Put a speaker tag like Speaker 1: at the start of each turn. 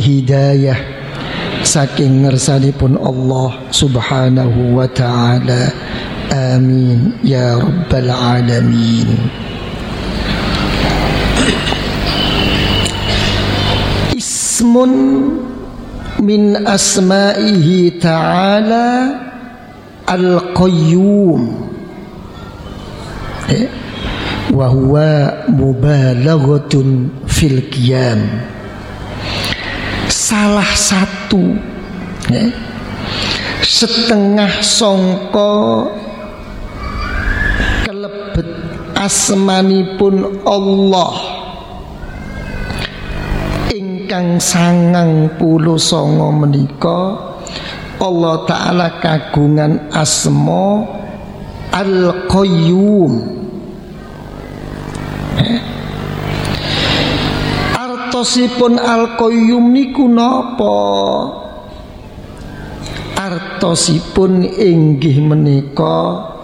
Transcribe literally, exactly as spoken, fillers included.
Speaker 1: hidayah saking ngersanipun Allah subhanahu wa ta'ala. Amin ya rabbal alamin. Ismun min asma'ihi ta'ala al-qayyum, eh? wa huwa mubalaghatun fil qiyam. Salah satu, eh? setengah songko kelebet asmanipun Allah ingkang sangang puluh songo menika. Allah Ta'ala kagungan asma Al-Qayyum. eh? Artosipun Al-Qayyum niku napa? Artosipun inggih menika